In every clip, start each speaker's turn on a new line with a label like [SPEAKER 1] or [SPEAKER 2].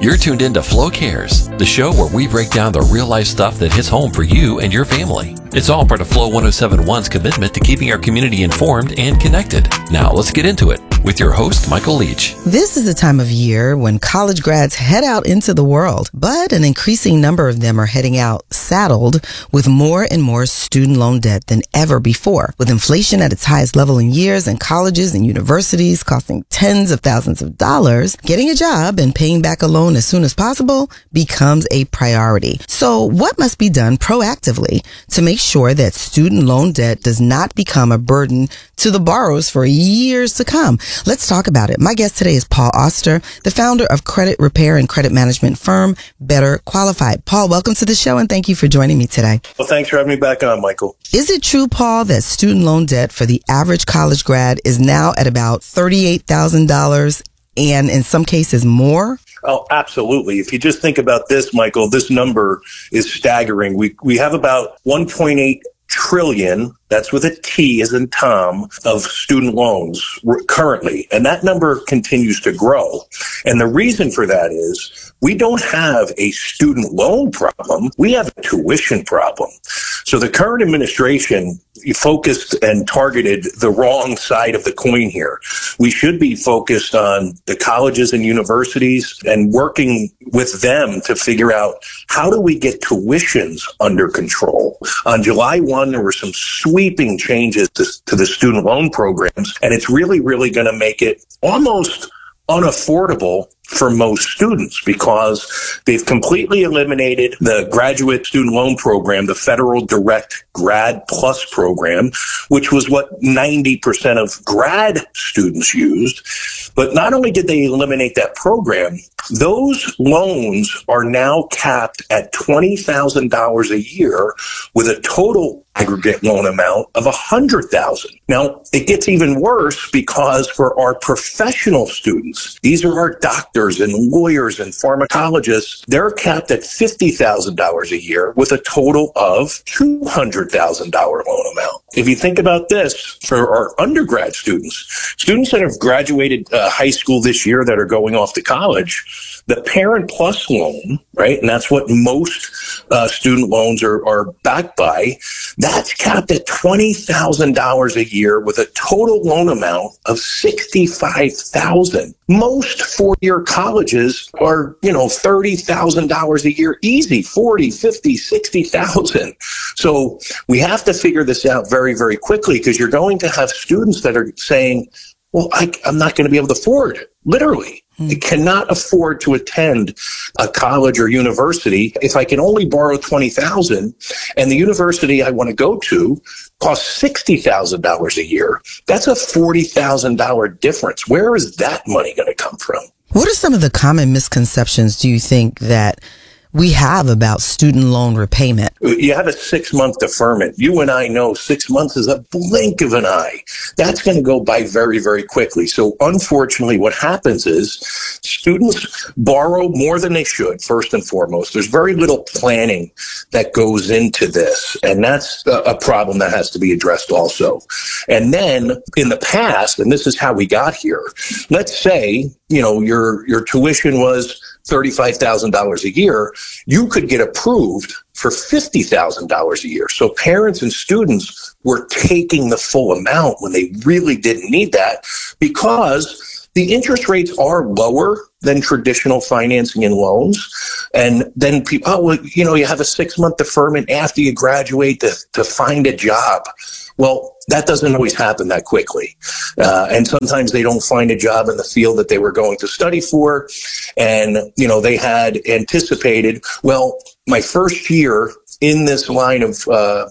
[SPEAKER 1] You're tuned in to Flow Cares, the show where we break down the real-life stuff that hits home for you and your family. It's all part of Flow 107.1's commitment to keeping our community informed and connected. Now, let's get into it with your host, Michael Leach.
[SPEAKER 2] This is the time of year when college grads head out into the world, but an increasing number of them are heading out saddled with more and more student loan debt than ever before. With inflation at its highest level in years and colleges and universities costing tens of thousands of dollars, getting a job and paying back a loan as soon as possible becomes a priority. So what must be done proactively to make sure that student loan debt does not become a burden to the borrowers for years to come? Let's talk about it. My guest today is Paul Auster, the founder of credit repair and credit management firm Better Qualified. Paul, welcome to the show and thank you for joining me today.
[SPEAKER 3] Well, thanks for having me back on, Michael.
[SPEAKER 2] Is it true, Paul, that student loan debt for the average college grad is now at about $38,000 and in some cases more?
[SPEAKER 3] Oh, absolutely. If you just think about this, Michael, this number is staggering. We have about 1.8 trillion, that's with a T as in Tom, of student loans currently. And that number continues to grow. And the reason for that is we don't have a student loan problem. We have a tuition problem. So the current administration focused and targeted the wrong side of the coin here. We should be focused on the colleges and universities and working with them to figure out how do we get tuitions under control. On July 1, there were some sweeping changes to the student loan programs, and it's really, really going to make it almost unaffordable for most students because they've completely eliminated the graduate student loan program, the federal direct grad plus program, which was what 90% of grad students used. But not only did they eliminate that program, those loans are now capped at $20,000 a year with a total aggregate loan amount of $100,000. Now, it gets even worse because for our professional students, these are our doctors and lawyers and pharmacologists, they're capped at $50,000 a year with a total of $200,000 loan amount. If you think about this, for our undergrad students that have graduated high school this year that are going off to college, the Parent Plus loan, right, and that's what most student loans are backed by, that's capped at $20,000 a year with a total loan amount of $65,000. Most four-year colleges are, $30,000 a year, easy, $40,000, $50,000, $60,000. So we have to figure this out very, very quickly because you're going to have students that are saying, well, I'm not going to be able to afford, literally. I cannot afford to attend a college or university if I can only borrow $20,000 and the university I want to go to costs $60,000 a year. That's a $40,000 difference. Where is that money going to come from?
[SPEAKER 2] What are some of the common misconceptions do you think that we have about student loan repayment?
[SPEAKER 3] You have a 6-month deferment. You and I know 6 months is a blink of an eye. That's going to go by very, very quickly. So unfortunately, what happens is students borrow more than they should, first and foremost. There's very little planning that goes into this. And that's a problem that has to be addressed also. And then in the past, and this is how we got here, let's say, your tuition was $35,000 a year, you could get approved for $50,000 a year. So parents and students were taking the full amount when they really didn't need that because the interest rates are lower than traditional financing and loans. And then people, you have a 6-month deferment after you graduate to find a job. Well, that doesn't always happen that quickly. And sometimes they don't find a job in the field that they were going to study for. And, they had anticipated, well, my first year in this line of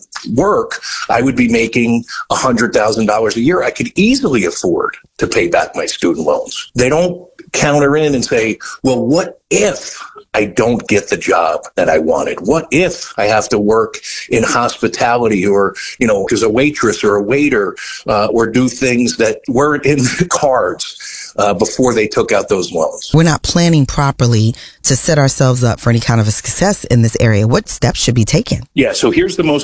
[SPEAKER 3] work, I would be making $100,000 a year. I could easily afford to pay back my student loans. They don't counter in and say, well, what if I don't get the job that I wanted? What if I have to work in hospitality or, as a waitress or a waiter or do things that weren't in the cards before they took out those loans?
[SPEAKER 2] We're not planning properly to set ourselves up for any kind of a success in this area. What steps should be taken?
[SPEAKER 3] Yeah, so here's the most important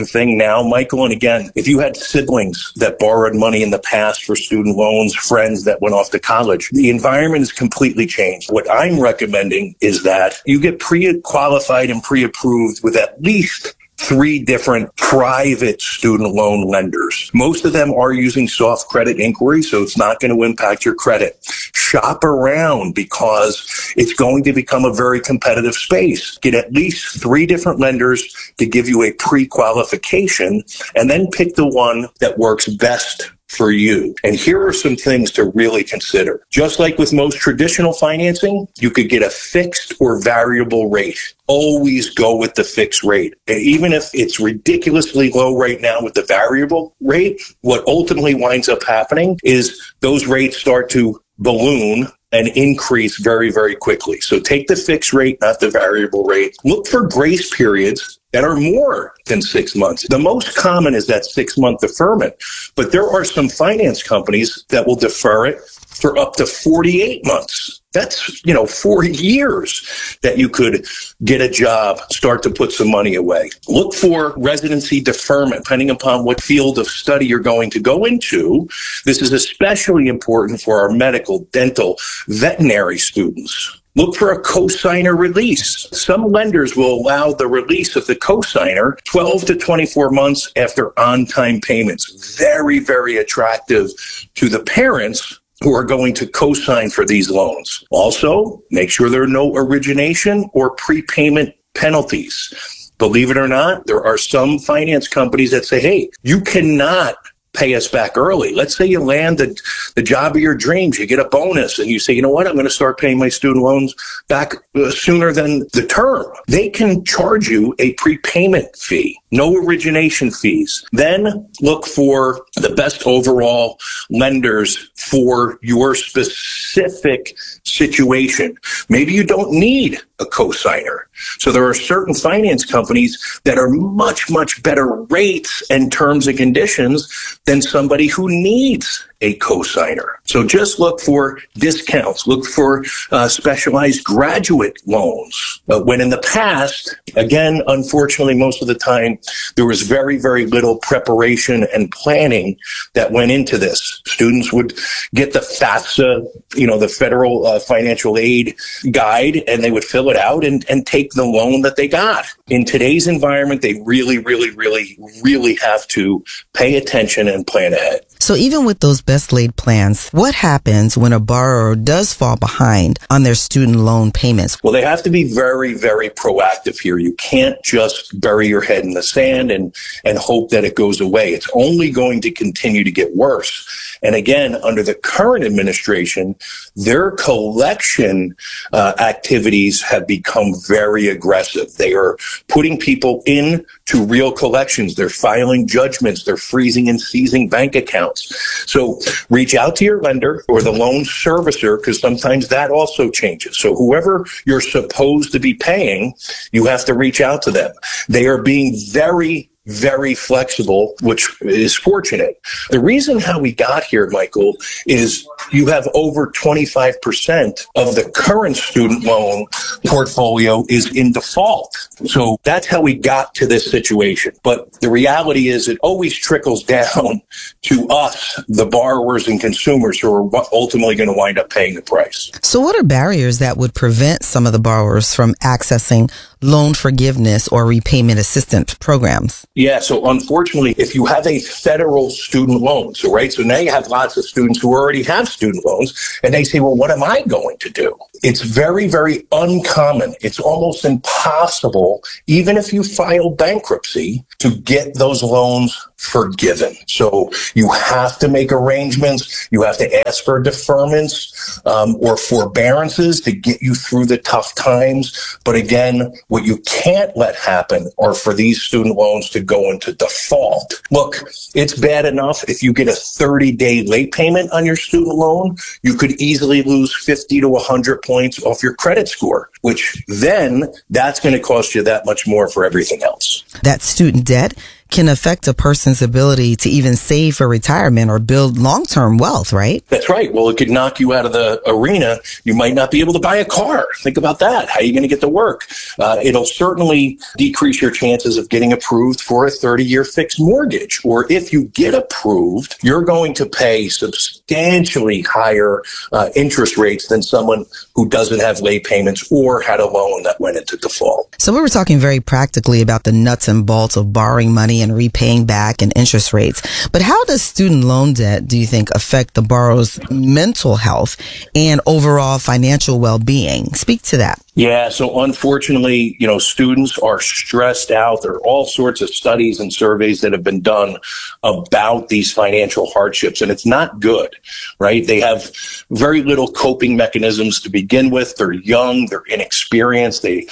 [SPEAKER 3] important thing now, Michael. And again, if you had siblings that borrowed money in the past for student loans, friends that went off to college, the environment has completely changed. What I'm recommending is that you get pre-qualified and pre-approved with at least 3 different private student loan lenders. Most of them are using soft credit inquiry, so it's not going to impact your credit. Shop around because it's going to become a very competitive space. Get at least 3 different lenders to give you a pre-qualification, and then pick the one that works best for you. And here are some things to really consider. Just like with most traditional financing, you could get a fixed or variable rate. Always go with the fixed rate. And even if it's ridiculously low right now with the variable rate, what ultimately winds up happening is those rates start to balloon and increase very, very quickly. So take the fixed rate, not the variable rate. Look for grace periods that are more than 6 months. The most common is that 6-month deferment, but there are some finance companies that will defer it for up to 48 months. That's, 4 years that you could get a job, start to put some money away. Look for residency deferment, depending upon what field of study you're going to go into. This is especially important for our medical, dental, veterinary students. Look for a cosigner release. Some lenders will allow the release of the cosigner 12 to 24 months after on-time payments. Very, very attractive to the parents who are going to co-sign for these loans. Also, make sure there are no origination or prepayment penalties. Believe it or not, there are some finance companies that say, hey, you cannot pay us back early. Let's say you land the job of your dreams, you get a bonus, and you say, you know what, I'm going to start paying my student loans back sooner than the term. They can charge you a prepayment fee, no origination fees. Then look for the best overall lenders for your specific situation. Maybe you don't need a cosigner. So there are certain finance companies that are much, much better rates and terms and conditions than somebody who needs a cosigner. So just look for discounts, look for specialized graduate loans. When in the past, again, unfortunately, most of the time, there was very, very little preparation and planning that went into this. Students would get the FAFSA, the Federal Financial Aid Guide, and they would fill it out and take the loan that they got. In today's environment, they really, really, really, really have to pay attention and plan ahead.
[SPEAKER 2] So even with those best laid plans, what happens when a borrower does fall behind on their student loan payments?
[SPEAKER 3] Well, they have to be very, very proactive here. You can't just bury your head in the sand and hope that it goes away. It's only going to continue to get worse. And again, under the current administration, their collection activities have become very aggressive. They are putting people into real collections. They're filing judgments. They're freezing and seizing bank accounts. So reach out to your lender or the loan servicer, because sometimes that also changes. So whoever you're supposed to be paying, you have to reach out to them. They are being very, very flexible, which is fortunate. The reason how we got here, Michael, is you have over 25% of the current student loan portfolio is in default. So that's how we got to this situation. But the reality is it always trickles down to us, the borrowers and consumers, who are ultimately going to wind up paying the price.
[SPEAKER 2] So what are barriers that would prevent some of the borrowers from accessing loan forgiveness or repayment assistance programs?
[SPEAKER 3] Yeah, so unfortunately, if you have a federal student loan, so now you have lots of students who already have student loans, and they say, well, what am I going to do? It's very, very uncommon. It's almost impossible, even if you file bankruptcy, to get those loans forgiven. So you have to make arrangements. You have to ask for deferments or forbearances to get you through the tough times. But again, what you can't let happen are for these student loans to go into default. Look, it's bad enough if you get a 30-day late payment on your student loan, you could easily lose 50 to 100 points off your credit score. which then that's going to cost you that much more for everything else.
[SPEAKER 2] That student debt can affect a person's ability to even save for retirement or build long-term wealth, right?
[SPEAKER 3] That's right. Well, it could knock you out of the arena. You might not be able to buy a car. Think about that. How are you going to get to work? It'll certainly decrease your chances of getting approved for a 30-year fixed mortgage. Or if you get approved, you're going to pay substantially higher interest rates than someone who doesn't have late payments or had a loan that went into default.
[SPEAKER 2] So we were talking very practically about the nuts and bolts of borrowing money and repaying back and interest rates. But how does student loan debt, do you think, affect the borrower's mental health and overall financial well-being? Speak to that.
[SPEAKER 3] Yeah, so unfortunately, students are stressed out. There are all sorts of studies and surveys that have been done about these financial hardships, and it's not good, right? They have very little coping mechanisms to begin with. They're young, they're inexperienced. They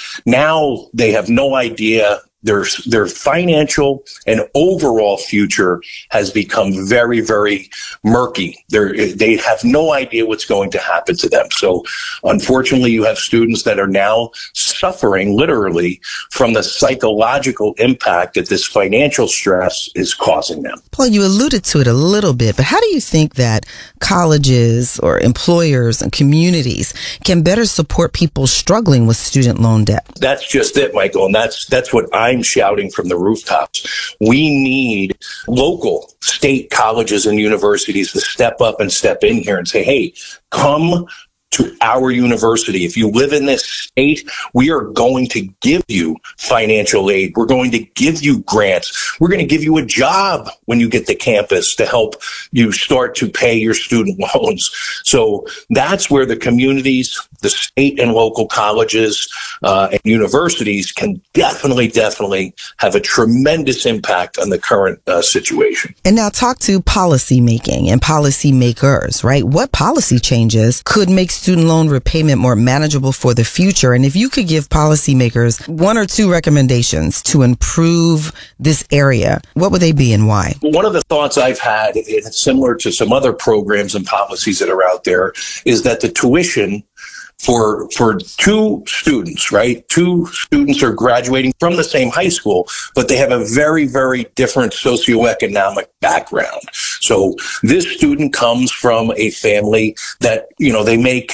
[SPEAKER 3] have no idea. Their financial and overall future has become very, very murky. They have no idea what's going to happen to them. So unfortunately, you have students that are now suffering literally from the psychological impact that this financial stress is causing them.
[SPEAKER 2] Paul, you alluded to it a little bit, but how do you think that colleges or employers and communities can better support people struggling with student loan debt?
[SPEAKER 3] That's just it, Michael. And that's what I'm shouting from the rooftops. We need local state colleges and universities to step up and step in here and say, hey, come to our university. If you live in this state, we are going to give you financial aid. We're going to give you grants. We're going to give you a job when you get to campus to help you start to pay your student loans. So that's where the communities, the state and local colleges and universities can definitely have a tremendous impact on the current situation.
[SPEAKER 2] And now talk to policy making and policy makers, right? What policy changes could make student loan repayment more manageable for the future? And if you could give policymakers one or two recommendations to improve this area, what would they be and why?
[SPEAKER 3] One of the thoughts I've had, and it's similar to some other programs and policies that are out there, is that the tuition for two students, right? Two students are graduating from the same high school, but they have a very, very different socioeconomic background. So this student comes from a family that, they make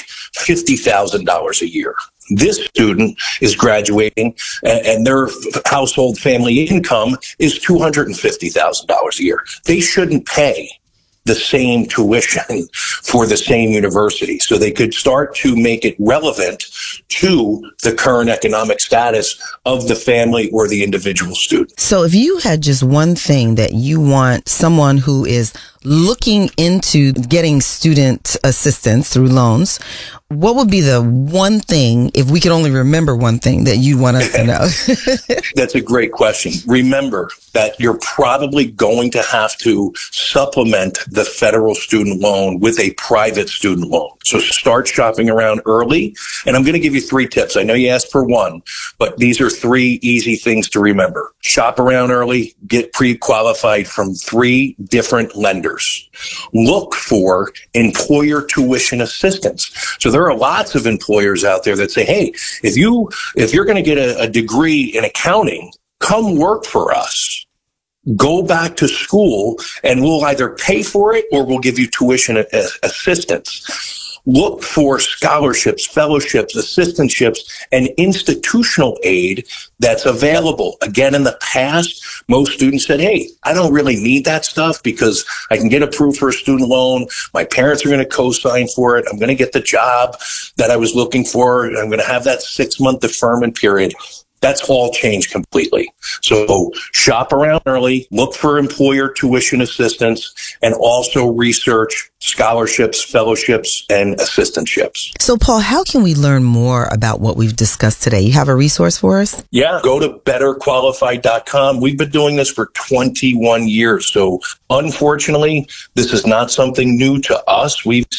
[SPEAKER 3] $50,000 a year. This student is graduating and their household family income is $250,000 a year. They shouldn't pay the same tuition for the same university. So they could start to make it relevant to the current economic status of the family or the individual student.
[SPEAKER 2] So if you had just one thing that you want someone who is looking into getting student assistance through loans, what would be the one thing, if we could only remember one thing, that you'd want us to know?
[SPEAKER 3] That's a great question. Remember that you're probably going to have to supplement the federal student loan with a private student loan. So start shopping around early. And I'm going to give you 3 tips. I know you asked for one, but these are 3 easy things to remember. Shop around early, get pre-qualified from 3 different lenders. Look for employer tuition assistance. So there are lots of employers out there that say, hey, if you're going to get a degree in accounting, come work for us. Go back to school and we'll either pay for it or we'll give you tuition assistance. Look for scholarships, fellowships, assistantships, and institutional aid that's available. Again, in the past, most students said, hey, I don't really need that stuff because I can get approved for a student loan. My parents are going to co-sign for it. I'm going to get the job that I was looking for. I'm going to have that 6-month deferment period. That's all changed completely. So shop around early, look for employer tuition assistance, and also research scholarships, fellowships, and assistantships.
[SPEAKER 2] So, Paul, how can we learn more about what we've discussed today? You have a resource for us?
[SPEAKER 3] Yeah, go to betterqualified.com. We've been doing this for 21 years. So unfortunately, this is not something new to us. We've